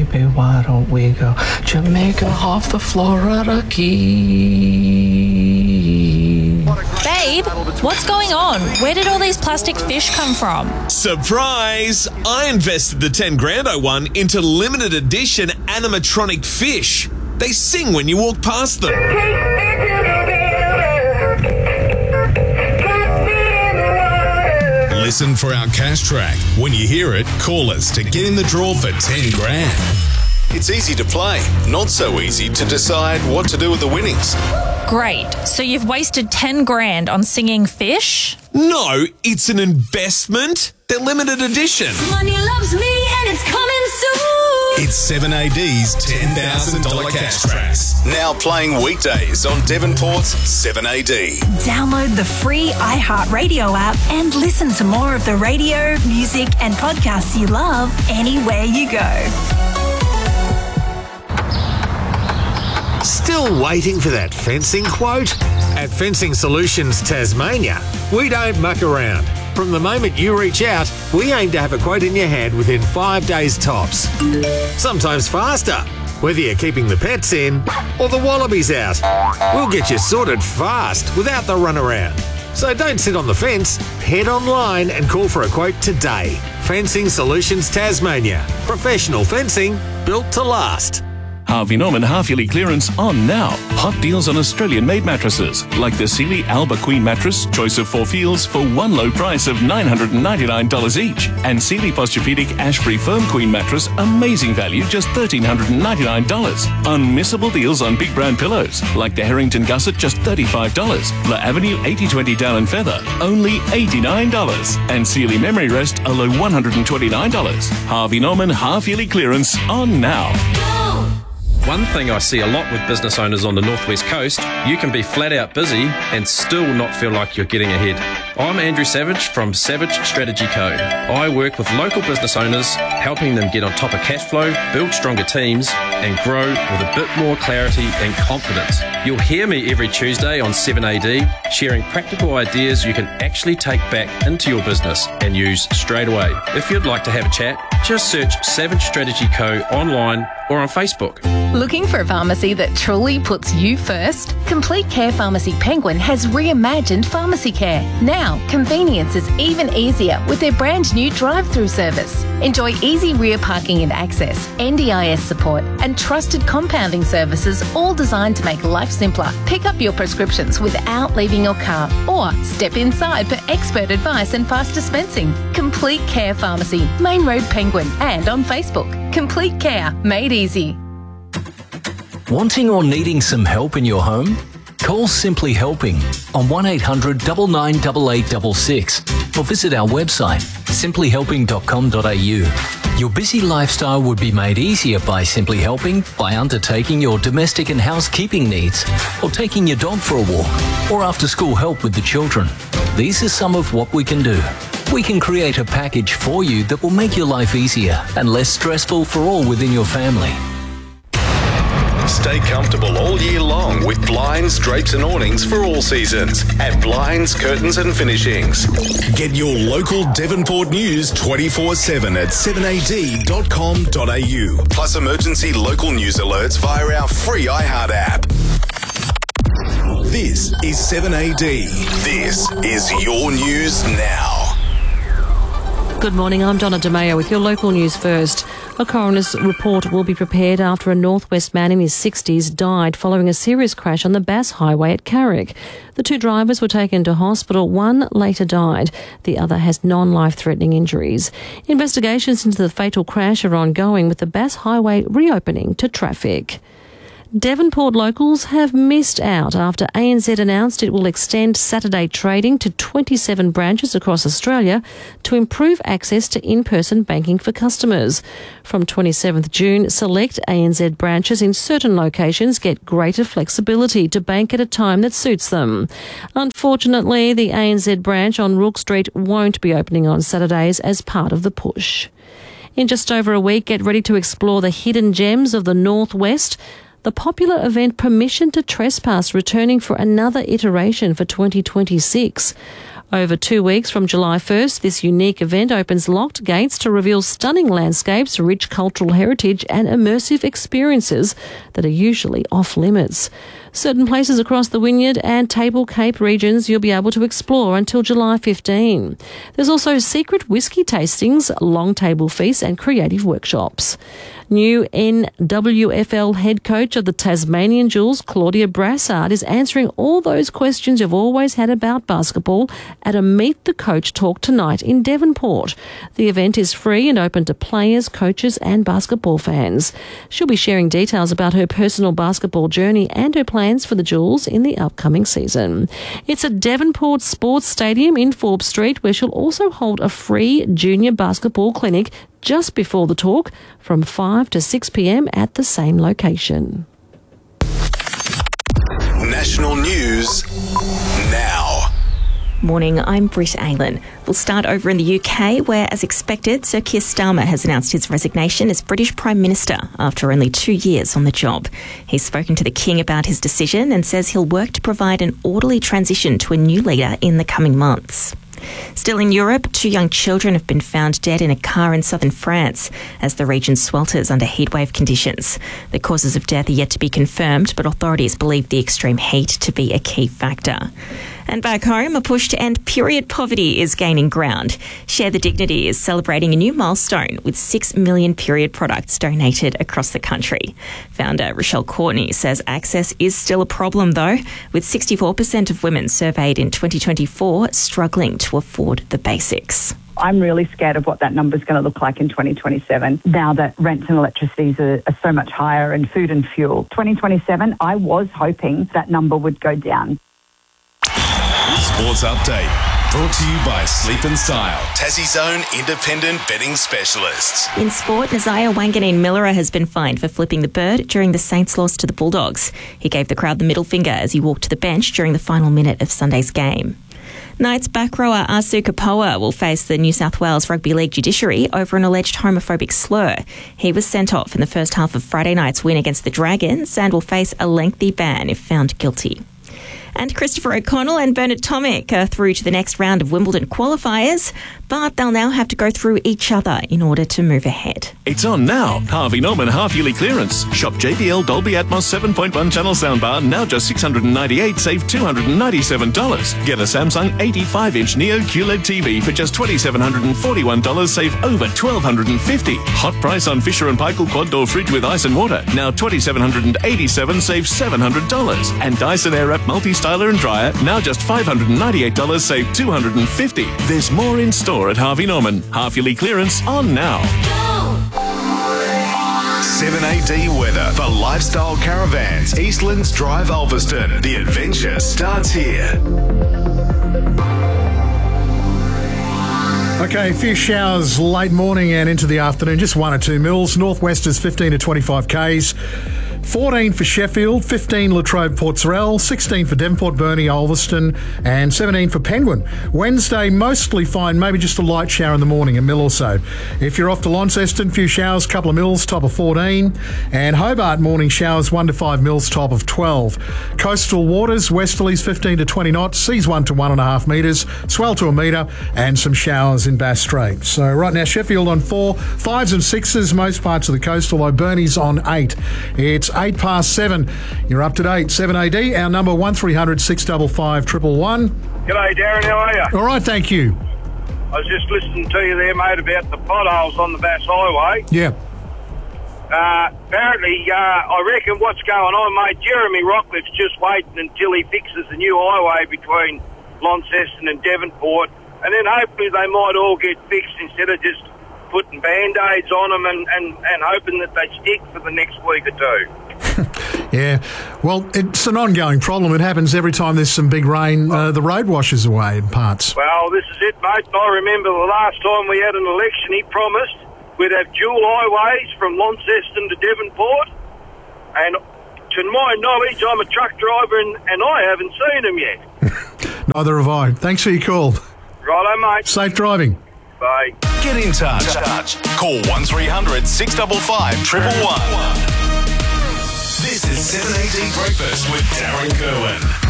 baby, why don't we go Jamaica off the Florida Keys? Babe, what's going on? Where did all these plastic fish come from? Surprise! I invested the 10 grand I won into limited edition animatronic fish. They sing when you walk past them. Listen for our cash track. When you hear it, call us to get in the draw for 10 grand. It's easy to play, not so easy to decide what to do with the winnings. Great. So you've wasted 10 grand on singing fish? No, it's an investment. They're limited edition. Money loves me and it's coming soon. It's 7AD's $10,000 cash tracks. Now playing weekdays on Devonport's 7AD. Download the free iHeartRadio app and listen to more of the radio, music and podcasts you love anywhere you go. Still waiting for that fencing quote? At Fencing Solutions Tasmania, we don't muck around. From the moment you reach out, we aim to have a quote in your hand within 5 days tops. Sometimes faster, whether you're keeping the pets in or the wallabies out. We'll get you sorted fast without the runaround. So don't sit on the fence, head online and call for a quote today. Fencing Solutions Tasmania. Professional fencing built to last. Harvey Norman half-yearly clearance on now. Hot deals on Australian-made mattresses, like the Sealy Alba Queen mattress, choice of 4 feels for one low price of $999 each. And Sealy Posturepedic Ashbury Firm Queen mattress, amazing value, just $1,399. Unmissable deals on big brand pillows, like the Harrington Gusset, just $35. La Avenue 8020 Down and Feather, only $89. And Sealy Memory Rest, a low $129. Harvey Norman half-yearly clearance on now. One thing I see a lot with business owners on the Northwest Coast, you can be flat out busy and still not feel like you're getting ahead. I'm Andrew Savage from Savage Strategy Co. I work with local business owners, helping them get on top of cash flow, build stronger teams, and grow with a bit more clarity and confidence. You'll hear me every Tuesday on 7AD, sharing practical ideas you can actually take back into your business and use straight away. If you'd like to have a chat, just search Savage Strategy Co. online or on Facebook. Looking for a pharmacy that truly puts you first? Complete Care Pharmacy Penguin has reimagined pharmacy care. Now, convenience is even easier with their brand new drive-through service. Enjoy easy rear parking and access, NDIS support, and trusted compounding services, all designed to make life simpler. Pick up your prescriptions without leaving your car, or step inside for expert advice and fast dispensing. Complete Care Pharmacy, Main Road Penguin, and on Facebook. Complete Care, made easy. Wanting or needing some help in your home? Call Simply Helping on 1800 998866 or visit our website simplyhelping.com.au. Your busy lifestyle would be made easier by Simply Helping by undertaking your domestic and housekeeping needs, or taking your dog for a walk, or after school help with the children. These are some of what we can do. We can create a package for you that will make your life easier and less stressful for all within your family. Stay comfortable all year long with blinds, drapes and awnings for all seasons at Blinds, Curtains and Finishings. Get your local Devonport news 24/7 at 7ad.com.au. Plus emergency local news alerts via our free iHeart app. This is 7AD. This is your news now. Good morning, I'm Donna DeMayo with your local news first. A coroner's report will be prepared after a Northwest man in his 60s died following a serious crash on the Bass Highway at Carrick. The 2 drivers were taken to hospital. One later died. The other has non-life-threatening injuries. Investigations into the fatal crash are ongoing, with the Bass Highway reopening to traffic. Devonport locals have missed out after ANZ announced it will extend Saturday trading to 27 branches across Australia to improve access to in-person banking for customers. From 27th June, select ANZ branches in certain locations get greater flexibility to bank at a time that suits them. Unfortunately, the ANZ branch on Rook Street won't be opening on Saturdays as part of the push. In just over a week, get ready to explore the hidden gems of the Northwest. The popular event Permission to Trespass returning for another iteration for 2026. Over 2 weeks from July 1st, this unique event opens locked gates to reveal stunning landscapes, rich cultural heritage and immersive experiences that are usually off limits. Certain places across the Wynyard and Table Cape regions you'll be able to explore until July 15. There's also secret whisky tastings, long table feasts and creative workshops. New NWFL head coach of the Tasmanian Jewels, Claudia Brassard, is answering all those questions you've always had about basketball at a Meet the Coach talk tonight in Devonport. The event is free and open to players, coaches and basketball fans. She'll be sharing details about her personal basketball journey and her plans for the Jewels in the upcoming season. It's at Devonport Sports Stadium in Forbes Street, where she'll also hold a free junior basketball clinic just before the talk from 5 to 6 p.m. at the same location. National news now. Morning, I'm Britt Aylan. We'll start over in the UK, where, as expected, Sir Keir Starmer has announced his resignation as British Prime Minister after only 2 years on the job. He's spoken to the King about his decision and says he'll work to provide an orderly transition to a new leader in the coming months. Still in Europe, 2 young children have been found dead in a car in southern France as the region swelters under heatwave conditions. The causes of death are yet to be confirmed, but authorities believe the extreme heat to be a key factor. And back home, a push to end period poverty is gaining ground. Share the Dignity is celebrating a new milestone with 6 million period products donated across the country. Founder Rochelle Courtney says access is still a problem, though, with 64% of women surveyed in 2024 struggling to afford the basics. I'm really scared of what that number is going to look like in 2027, now that rents and electricities are so much higher and food and fuel. 2027, I was hoping that number would go down. Sports Update, brought to you by Sleep and Style, Tassie's own independent betting specialists. In sport, Nazaya Wanganeen-Miller has been fined for flipping the bird during the Saints' loss to the Bulldogs. He gave the crowd the middle finger as he walked to the bench during the final minute of Sunday's game. Knights back rower Asu Kapoa will face the New South Wales Rugby League judiciary over an alleged homophobic slur. He was sent off in the first half of Friday night's win against the Dragons and will face a lengthy ban if found guilty. And Christopher O'Connell and Bernard Tomic are through to the next round of Wimbledon qualifiers, but they'll now have to go through each other in order to move ahead. It's on now. Harvey Norman half-yearly clearance. Shop JBL Dolby Atmos 7.1 channel soundbar, now just $698, save $297. Get a Samsung 85-inch Neo QLED TV for just $2,741, save over $1,250. Hot price on Fisher & Paykel quad door fridge with ice and water, now $2,787, save $700. And Dyson Airwrap multi-styler and dryer, now just $598, save $250. There's more in store at Harvey Norman. Half-yearly clearance on now. 7AD weather for Lifestyle Caravans, Eastlands Drive, Ulverston. The adventure starts here. Okay, a few showers late morning and into the afternoon, just 1 or 2 mils. Northwesters 15 to 25 Ks. 14 for Sheffield, 15 Latrobe Port Sorell, 16 for Devonport, Burnie, Ulverston, and 17 for Penguin. Wednesday, mostly fine, maybe just a light shower in the morning, a mil or so. If you're off to Launceston, few showers, couple of mils, top of 14. And Hobart, morning showers, 1 to 5 mils, top of 12. Coastal waters, westerlies 15 to 20 knots, seas 1 to 1.5 metres, swell to 1 metre, and some showers in Bass Strait. So right now, Sheffield on 4, 5s and 6s, most parts of the coastal, though Burnie's on 8. It's 8 past 7. You're up to date. 7AD, our number 1300 655 111. G'day, Darren. How are you? All right, thank you. I was just listening to you there, mate, about the potholes on the Bass Highway. Yeah. Apparently, I reckon what's going on, mate, Jeremy Rockliff's just waiting until he fixes the new highway between Launceston and Devonport, and then hopefully they might all get fixed instead of just putting Band-Aids on them and hoping that they stick for the next week or two. Yeah, well, it's an ongoing problem. It happens every time there's some big rain. The road washes away in parts. Well, this is it, mate. I remember the last time we had an election, he promised we'd have dual highways from Launceston to Devonport. And to my knowledge, I'm a truck driver and I haven't seen them yet. Neither have I. Thanks for your call. Righto, mate. Safe driving. Bye. Get in touch. Call 1300 655 111. This is 7AD Breakfast with Darren Kerwin.